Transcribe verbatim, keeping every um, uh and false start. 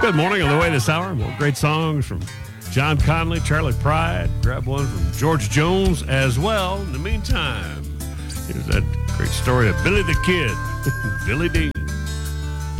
Good morning. On the way this hour, more great songs from John Conley, Charlie Pride. Grab one from George Jones as well. In the meantime, here's that great story of Billy the Kid, Billy Dean.